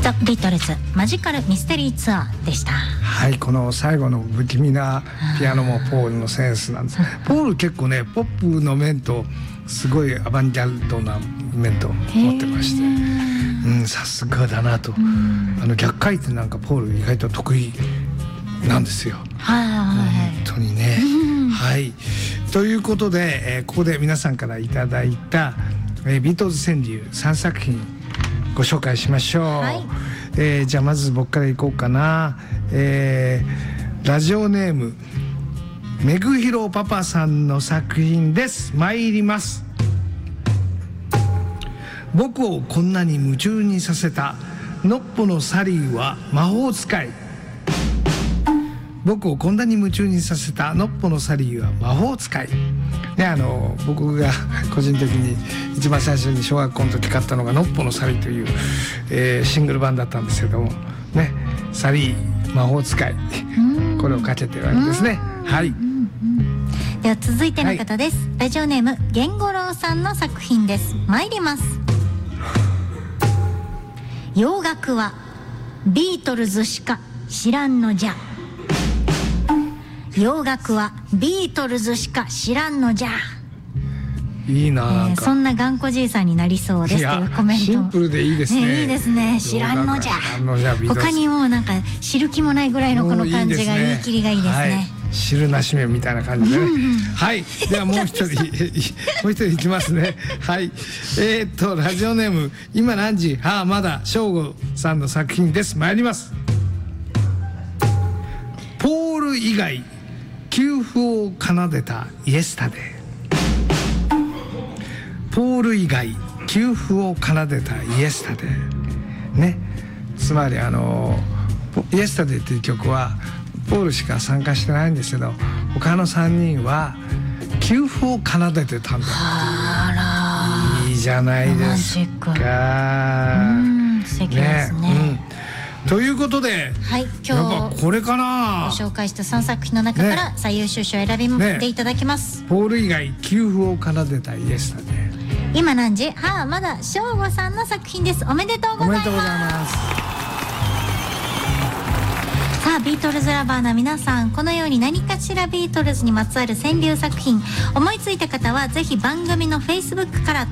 ザ・ビートルズマジカルミステリーツアーでした。 はい、この最後の不気味なピアノもポールのセンスなんです。ポール結構ねポップの面とすごいアバンギャルドな面と持ってまして、さすがだなと。逆回転なんかポール意外と得意なんですよ。本当にね。はい、ということで、ここで皆さんからいただいた、ビートルズ川柳3作品ご紹介しましょう。はい、じゃあまず僕からいこうかな。ラジオネームめぐひろパパさんの作品です。参ります。僕をこんなに夢中にさせたノッポのサリーは魔法使い。僕をこんなに夢中にさせたノッポのサリーは魔法使い、ね、僕が個人的に一番最初に小学校の時買ったのがノッポのサリーという、シングル版だったんですけどもね、サリー魔法使いこれをかけてるわけですね。はい、 では続いての方です。ラジオネーム源五郎さんの作品です。参ります。洋楽はビートルズしか知らんのじゃ。洋楽はビートルズしか知らんのじゃ。 いいな、 そんな頑固じいさんになりそうですというコメント。 シンプルでいいですね。 いいですね。知らんのじゃ。他にもなんか知る気もないぐらいのこの感じが言い切りがいいですね。 知るなしめみたいな感じでね。はい、ではもう一人もう一人いきますね。はい、ラジオネーム今何時まだ正吾さんの作品です。参ります。ポール以外給付を奏でたイエスタデー。ポール以外給付を奏でたイエスタデーね。つまりイエスタデーっていう曲はポールしか参加してないんですけど、他の3人は給付を奏でてたんだ。いいじゃないですか。 素敵ですね。 ということで、 はい、今日これかなご紹介した3作品の中から最優秀賞を選びていただきます。 ポール以外給付を奏でたイエスタデー。 今何時まだ正吾さんの作品です。おめでとうございます。さあビートルズラバーの皆さん、このように何かしらビートルズにまつわる川柳作品思いついた方はぜひ番組の Facebook から